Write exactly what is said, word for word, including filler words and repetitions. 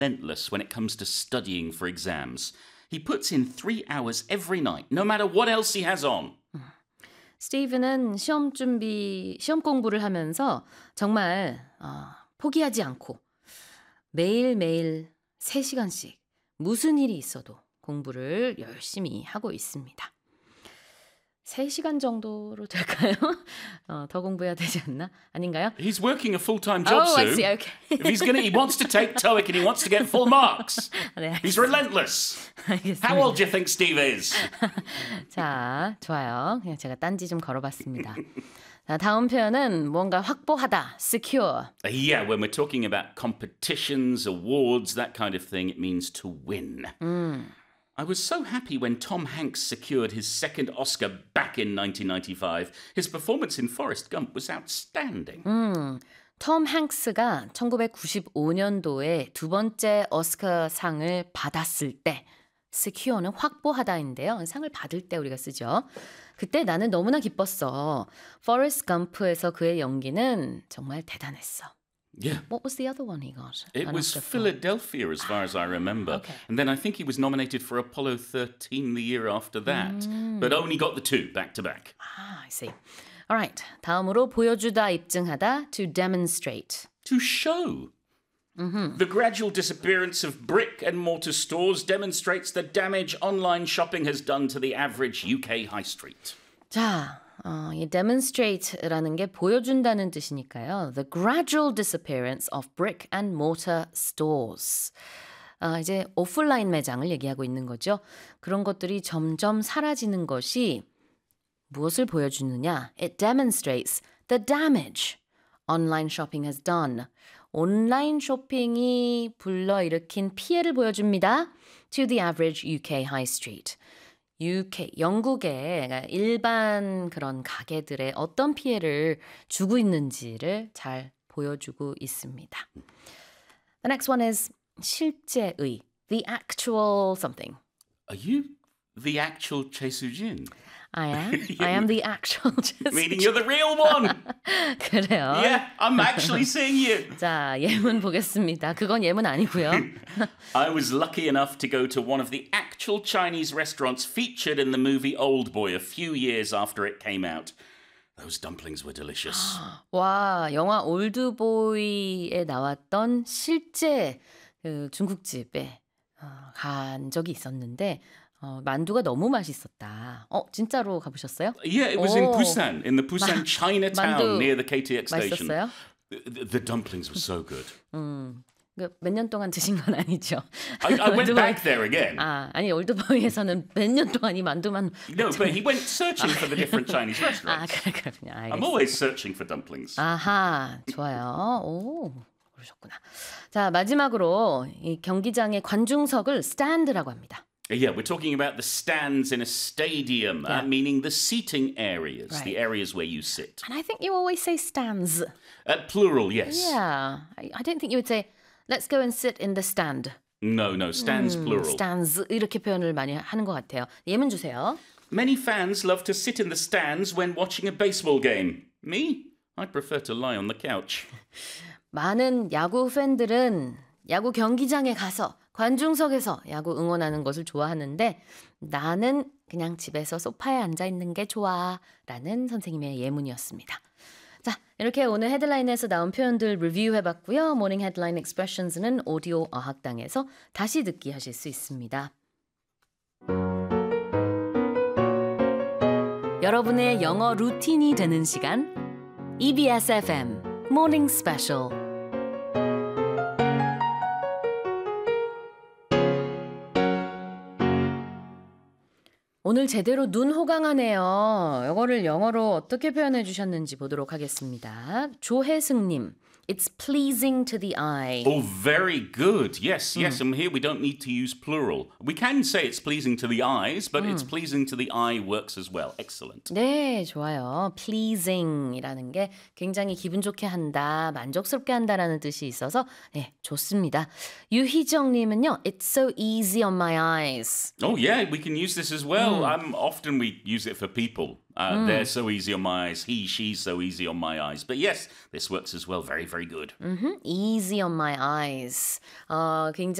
relentless when it comes to studying for exams. He puts in three hours every night, no matter what else he has on. 스티브는 시험 준비, 시험 공부를 하면서 정말 어, 포기하지 않고 매일매일 세 시간씩 무슨 일이 있어도 공부를 열심히 하고 있습니다. 세 시간 정도로 될까요? 어, 더 공부해야 되지 않나? 아닌가요? He's working a full-time job, oh, Sue. I see. Okay. If he's gonna, he wants to take TOEIC and he wants to get full marks. 네, He's relentless. 알겠습니다. How old do you think Steve is? 자, 좋아요. 그냥 제가 딴지 좀 걸어봤습니다. 자, 다음 표현은 뭔가 확보하다, secure. Yeah, when we're talking about competitions, awards, that kind of thing, it means to win. 음. I was so happy when Tom Hanks secured his second Oscar back in nineteen ninety-five. His performance in Forrest Gump was outstanding. 음, 톰 행스가 천구백구십오 년도에 두 번째 오스카상을 받았을 때 secure는 확보하다인데요. 상을 받을 때 우리가 쓰죠. 그때 나는 너무나 기뻤어. Forrest Gump에서 그의 연기는 정말 대단했어. Yeah. What was the other one he got? It was Philadelphia, as far as I remember. Okay. And then I think he was nominated for Apollo thirteen the year after that, but only got the two back to back. Ah, I see. All right. 다음으로 보여주다, 입증하다, to demonstrate. To show. Mm-hmm. The gradual disappearance of brick and mortar stores demonstrates the damage online shopping has done to the average U K high street. 자, 어, 이 demonstrate라는 게 보여준다는 뜻이니까요. The gradual disappearance of brick and mortar stores. 아, 이제 오프라인 매장을 얘기하고 있는 거죠. 그런 것들이 점점 사라지는 것이 무엇을 보여주느냐? It demonstrates the damage online shopping has done. 온라인 쇼핑이 불러일으킨 피해를 보여줍니다. To the average U K high street. 유케이, 영국의 일반 그런 가게들의 어떤 피해를 주고 있는지를 잘 보여주고 있습니다. The next one is 실제의, the actual something. Are you the actual Choi Soo-jin? I am. I am the actual. Meaning you're the real one. 그래요. Yeah, I'm actually seeing you. 자, 예문 보겠습니다. 그건 예문 아니고요. I was lucky enough to go to one of the actual Chinese restaurants featured in the movie Old Boy a few years after it came out. Those dumplings were delicious. 와, 영화 올드보이에 나왔던 실제 그 중국집에 어, 간 적이 있었는데 어, 만두가 너무 맛있었다. 어, 진짜로 가보셨어요? Yeah, it was 오. in Busan, in the Busan 마, Chinatown 만두 near the K T X station. 맛있었어요? The, the dumplings were so good. 음, 몇 년 동안 드신 건 아니죠? I, I went back there again. 아, 아니 올드보이에서는 몇 년 동안 이 만두만. No, but he went searching for the different Chinese 아, restaurants. 그래, 그렇군요. 알겠습니다. I'm always searching for dumplings. 아하, 좋아요. 오, 그러셨구나. 자, 마지막으로 이 경기장의 관중석을 stand라고 합니다. Yeah, we're talking about the stands in a stadium, Yeah. uh, meaning the seating areas, Right. the areas where you sit. And I think you always say stands. Uh, plural, yes. Yeah, I, I don't think you would say let's go and sit in the stand. No, no, stands 음, plural. stands 이렇게 표현을 많이 하는 것 같아요. 예문 주세요. Many fans love to sit in the stands when watching a baseball game. Me? I prefer to lie on the couch. 많은 야구 팬들은 야구 경기장에 가서 관중석에서 야구 응원하는 것을 좋아하는데 나는 그냥 집에서 소파에 앉아 있는 게 좋아 라는 선생님의 예문이었습니다. 자, 이렇게 오늘 헤드라인에서 나온 표현들 리뷰해봤고요. 모닝 헤드라인 익스프레션스는 오디오 어학당에서 다시 듣기 하실 수 있습니다. 여러분의 영어 루틴이 되는 시간 이비에스 에프엠 모닝 스페셜. 오늘 제대로 눈 호강하네요. 이거를 영어로 어떻게 표현해 주셨는지 보도록 하겠습니다. 조혜승님, it's pleasing to the eye. Oh, very good. Yes, yes. And here we don't need to use plural. We can say it's pleasing to the eyes, but it's pleasing to the eye works as well. Excellent. 네, 좋아요. pleasing이라는 게 굉장히 기분 좋게 한다, 만족스럽게 한다라는 뜻이 있어서 네, 좋습니다. 유희정님은요, it's so easy on my eyes. Oh, yeah, we can use this as well. Um, often we use it for people. Uh, They're so easy on my eyes. He, she's so easy on my eyes. But yes, this works as well. Very, very good. Mhm, easy on my eyes. 어, 굉장히